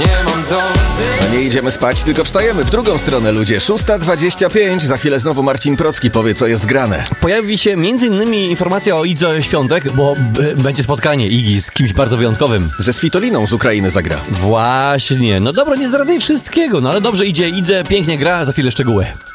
nie mam dosyć. A nie idziemy spać, tylko wstajemy w drugą stronę, ludzie. 6:25, za chwilę znowu Marcin Procki powie, co jest grane. Pojawi się m.in. informacja o Idze Świątek, bo będzie spotkanie Igi z kimś bardzo wyjątkowym. Ze Svitoliną z Ukrainy zagra. Właśnie. No dobra, nie zdradzaj wszystkiego, no ale dobrze idzie, Idze pięknie gra, za chwilę szczegóły.